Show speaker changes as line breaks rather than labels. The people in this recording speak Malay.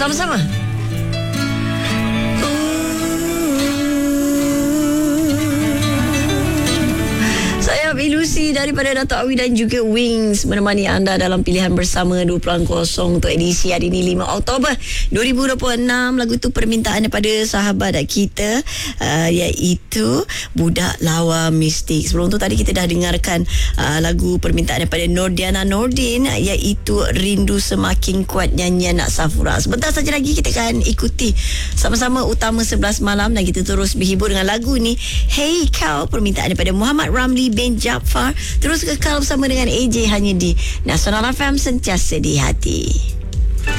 Sama-sama. Saya Ilusi daripada Dato' Awi dan juga Wings menemani anda dalam pilihan bersama 2.0 untuk edisi hari ini 5 Oktober 2026. Lagu tu permintaan daripada sahabat kita, iaitu Budak Lawa Mistik. Sebelum tu tadi kita dah dengarkan lagu permintaan daripada Nordiana Nordin, iaitu Rindu Semakin Kuat, nyanyian Nak Safura. Sebentar saja lagi kita akan ikuti sama-sama utama 11 malam dan kita terus berhibur dengan lagu ni, Hey Kau, permintaan daripada Muhammad Ramli bin Jaafar. Terus kekal bersama dengan AJ hanya di Nasional FM, sentiasa di hati.